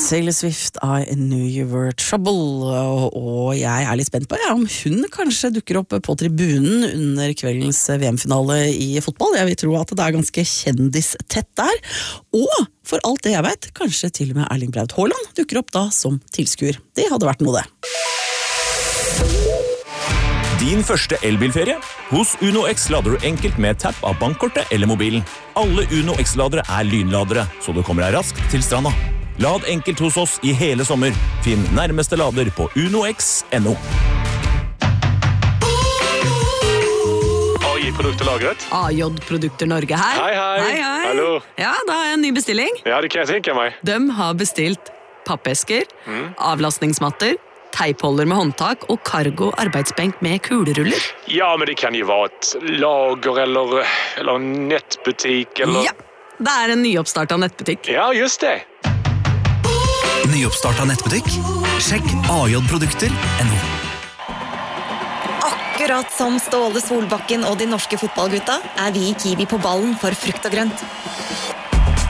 Taylor Swift, I Knew You Were Trouble, og jeg litt spent på om hun kanskje dukker opp på tribunen under kveldens VM-finale i fotball. Jeg vil tro at det ganske kjendistett der, og for alt det jeg vet, kanskje til og med Erling Braut Haaland dukker opp da som tilskuer. Det hadde vært noe det. Din første elbilferie? Hos Uno X lader du enkelt med tapp av bankkortet eller mobilen. Alle Uno X-ladere lynladere, så du kommer deg raskt til stranda. Lad enkelt hos oss i hele sommer. Finn nærmeste lader på unox.no. AJ-produkter lagret. AJ-produkter Norge her. Hei. Hallo. Ja, da har jeg en ny bestilling. Ja, det kan jeg tenke meg. De har bestilt pappesker, avlastningsmatter, teipholder med håndtak og cargo arbeidsbenk med kuleruller. Ja, men det kan jo være et lager eller nettbutikk eller... Ja, det en nyoppstartet nettbutikk. Ja, just det. Nyoppstartet nettbutikk? Sjekk AJ-produkter.no. Akkurat som Ståle Solbakken og de norske fotballgutta vi i Kiwi på ballen for frukt og grønt.